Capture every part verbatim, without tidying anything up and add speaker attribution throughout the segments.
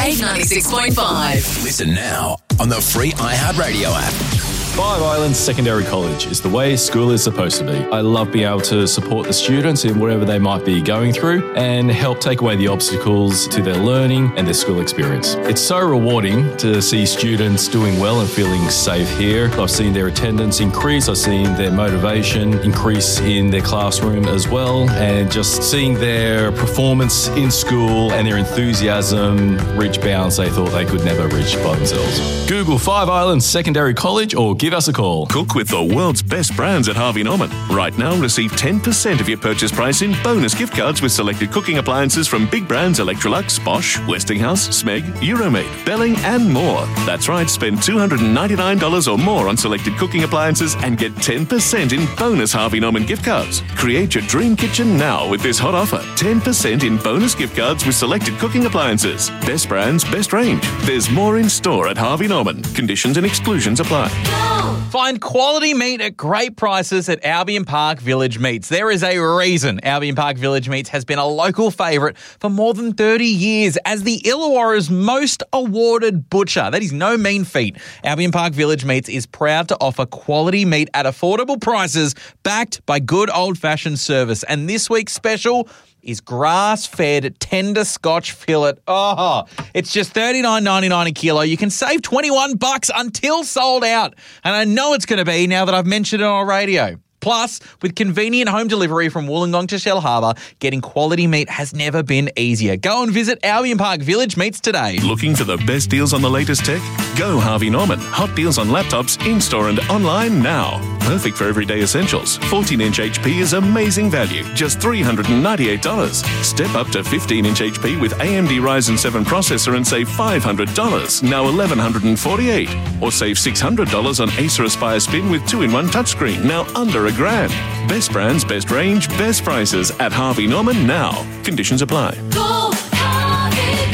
Speaker 1: Wave ninety-six point five.
Speaker 2: Listen now on the free iHeartRadio app.
Speaker 3: Five Islands Secondary College is the way school is supposed to be. I love being able to support the students in whatever they might be going through and help take away the obstacles to their learning and their school experience. It's so rewarding to see students doing well and feeling safe here. I've seen their attendance increase. I've seen their motivation increase in their classroom as well, and just seeing their performance in school and their enthusiasm reach bounds they thought they could never reach by themselves. Google Five Islands Secondary College or give us a call.
Speaker 4: Cook with the world's best brands at Harvey Norman. Right now, receive ten percent of your purchase price in bonus gift cards with selected cooking appliances from big brands Electrolux, Bosch, Westinghouse, Smeg, Euromade, Belling and more. That's right, spend two hundred ninety-nine dollars or more on selected cooking appliances and get ten percent in bonus Harvey Norman gift cards. Create your dream kitchen now with this hot offer. ten percent in bonus gift cards with selected cooking appliances. Best brands, best range. There's more in store at Harvey Norman. Conditions and exclusions apply.
Speaker 5: Find quality meat at great prices at Albion Park Village Meats. There is a reason Albion Park Village Meats has been a local favourite for more than thirty years as the Illawarra's most awarded butcher. That is no mean feat. Albion Park Village Meats is proud to offer quality meat at affordable prices backed by good old-fashioned service. And this week's special is grass-fed tender Scotch fillet. Oh, it's just thirty-nine ninety-nine a kilo. You can save twenty-one bucks until sold out. And I know it's going to be now that I've mentioned it on radio. Plus, with convenient home delivery from Wollongong to Shell Harbour, getting quality meat has never been easier. Go and visit Albion Park Village Meats today.
Speaker 4: Looking for the best deals on the latest tech? Go Harvey Norman. Hot deals on laptops, in-store and online now. Perfect for everyday essentials. fourteen inch H P is amazing value, just three hundred ninety-eight dollars. Step up to fifteen inch H P with A M D Ryzen seven processor and save five hundred dollars, now one thousand one hundred forty-eight dollars. Or save six hundred dollars on Acer Aspire Spin with two in one touchscreen, now under a grand. Best brands, best range, best prices at Harvey Norman now. Conditions apply.
Speaker 1: Go, Harvey,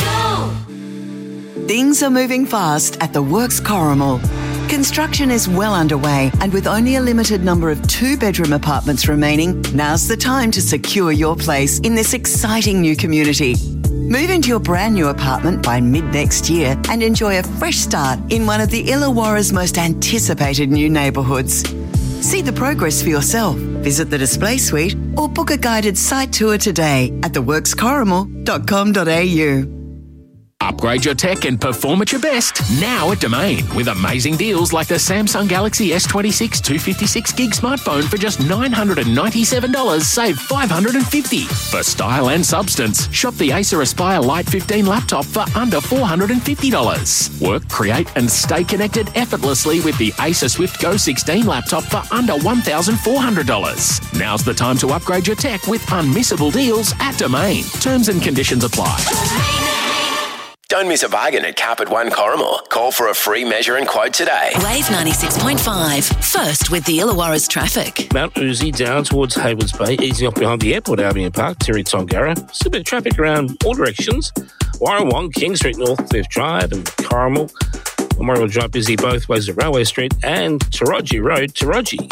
Speaker 1: go.
Speaker 6: Things are moving fast at The Works Corrimal. Construction is well underway, and with only a limited number of two-bedroom apartments remaining, now's the time to secure your place in this exciting new community. Move into your brand new apartment by mid-next year and enjoy a fresh start in one of the Illawarra's most anticipated new neighbourhoods. See the progress for yourself. Visit the display suite or book a guided site tour today at the works corrimal dot com dot a u.
Speaker 2: Upgrade your tech and perform at your best now at Domain with amazing deals like the Samsung Galaxy S twenty-six two fifty-six gig smartphone for just nine hundred ninety-seven dollars, save five hundred fifty dollars. For style and substance, shop the Acer Aspire Lite fifteen laptop for under four hundred fifty dollars. Work, create and stay connected effortlessly with the Acer Swift Go sixteen laptop for under one thousand four hundred dollars. Now's the time to upgrade your tech with unmissable deals at Domain. Terms and conditions apply. Don't miss a bargain at Carpet One Corrimal. Call for a free measure and quote today.
Speaker 1: Wave ninety-six point five. First with the Illawarra's traffic.
Speaker 7: Mount Uzi down towards Haywards Bay, easing off behind the airport, Albion Park, Terry Tongara. Still a bit of traffic around all directions. Warrawong, King Street North, Cliff Drive and Corrimal. Memorial Drive busy both ways at Railway Street and Taraji Road, Taraji.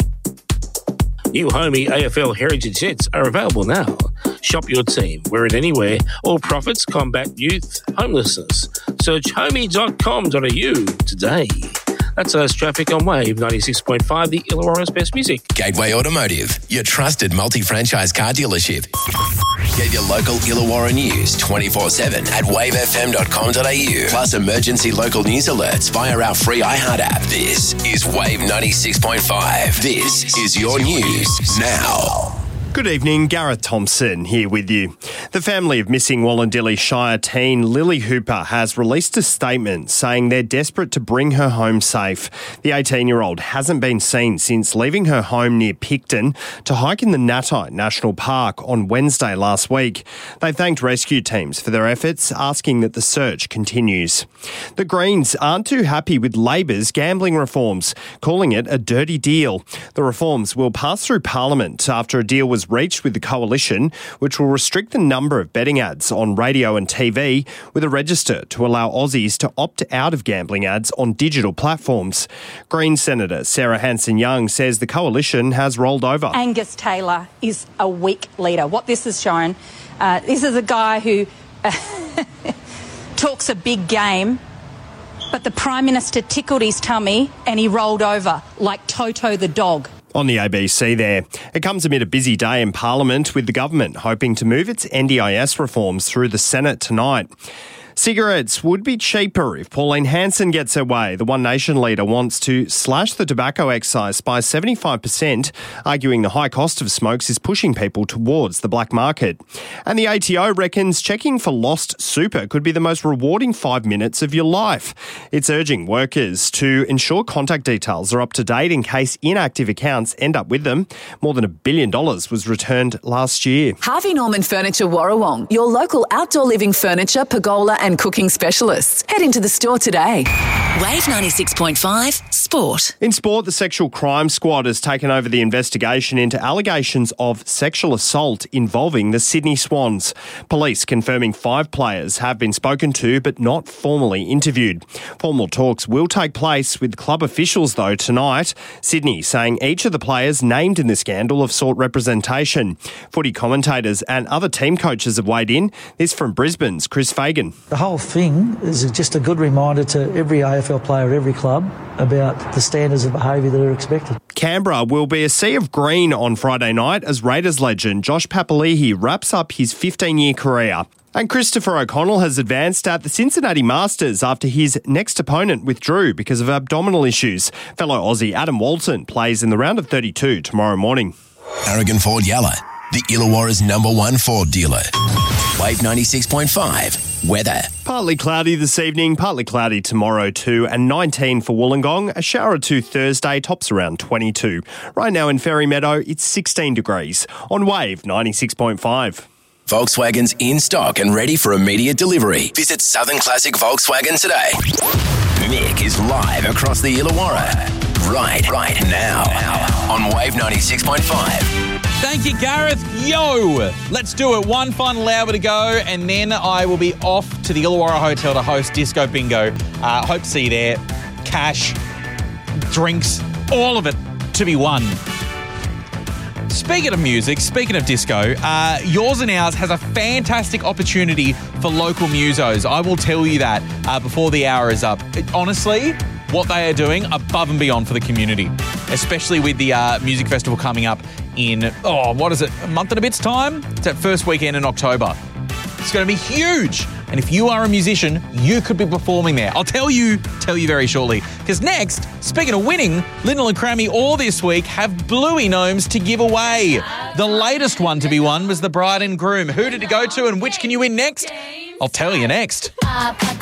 Speaker 7: New Homey A F L Heritage Sets are available now. Shop your team, wear it anywhere. All profits combat youth homelessness. Search homey dot com dot a u today. That's us traffic on Wave ninety-six point five, the Illawarra's best music.
Speaker 2: Gateway Automotive, your trusted multi-franchise car dealership. Get your local Illawarra news twenty-four seven at wave f m dot com dot a u. Plus emergency local news alerts via our free iHeart app. This is Wave ninety-six point five. This is your news now.
Speaker 8: Good evening, Gareth Thompson here with you. The family of missing Wallandilly Shire teen Lily Hooper has released a statement saying they're desperate to bring her home safe. The eighteen-year-old hasn't been seen since leaving her home near Picton to hike in the Natai National Park on Wednesday last week. They thanked rescue teams for their efforts, asking that the search continues. The Greens aren't too happy with Labor's gambling reforms, calling it a dirty deal. The reforms will pass through Parliament after a deal was reached with the coalition, which will restrict the number of betting ads on radio and T V with a register to allow Aussies to opt out of gambling ads on digital platforms. Green Senator Sarah Hanson-Young says the coalition has rolled over.
Speaker 9: Angus Taylor is a weak leader. What this has shown, uh, this is a guy who... talks a big game, but the Prime Minister tickled his tummy and he rolled over like Toto the dog.
Speaker 8: On the A B C there. It comes amid a busy day in Parliament with the government hoping to move its N D I S reforms through the Senate tonight. Cigarettes would be cheaper if Pauline Hanson gets her way. The One Nation leader wants to slash the tobacco excise by seventy-five percent, arguing the high cost of smokes is pushing people towards the black market. And the A T O reckons checking for lost super could be the most rewarding five minutes of your life. It's urging workers to ensure contact details are up to date in case inactive accounts end up with them. More than a billion dollars was returned last year.
Speaker 1: Harvey Norman Furniture Warrawong, your local outdoor living furniture, pergola and cooking specialists. Head into the store today. Wave ninety-six point five Sport.
Speaker 8: In sport, the Sexual Crime Squad has taken over the investigation into allegations of sexual assault involving the Sydney Swans. Police confirming five players have been spoken to but not formally interviewed. Formal talks will take place with club officials though tonight. Sydney saying each of the players named in the scandal have sought representation. Footy commentators and other team coaches have weighed in. This from Brisbane's Chris Fagan.
Speaker 10: The whole thing is just a good reminder to every A F L player at every club about the standards of behaviour that are expected.
Speaker 8: Canberra will be a sea of green on Friday night as Raiders legend Josh Papali'i wraps up his fifteen-year career. And Christopher O'Connell has advanced at the Cincinnati Masters after his next opponent withdrew because of abdominal issues. Fellow Aussie Adam Walton plays in the round of thirty-two tomorrow morning.
Speaker 11: Aragon Ford Yalla, the Illawarra's number one Ford dealer. Wave ninety-six point five. Weather.
Speaker 8: Partly cloudy this evening, partly cloudy tomorrow too, and nineteen for Wollongong. A shower or two Thursday, tops around twenty-two. Right now in Fairy Meadow, it's sixteen degrees. On Wave ninety-six point five.
Speaker 11: Volkswagen's in stock and ready for immediate delivery. Visit Southern Classic Volkswagen today. Nick is live across the Illawarra. Right, right now. On Wave ninety-six point five.
Speaker 5: Thank you, Gareth. Yo! Let's do it. One final hour to go, and then I will be off to the Illawarra Hotel to host Disco Bingo. Uh, hope to see you there. Cash, drinks, all of it to be won. Speaking of music, speaking of disco, uh, Yours and Ours has a fantastic opportunity for local musos. I will tell you that uh, before the hour is up. It, honestly, what they are doing above and beyond for the community, especially with the uh, music festival coming up in, oh, what is it, a month and a bit's time? It's that first weekend in October. It's going to be huge. And if you are a musician, you could be performing there. I'll tell you, tell you very shortly. Because next, speaking of winning, Lyndall and Crammy all this week have Bluey Gnomes to give away. The latest one to be won was the bride and groom. Who did it go to and which can you win next? I'll tell you next.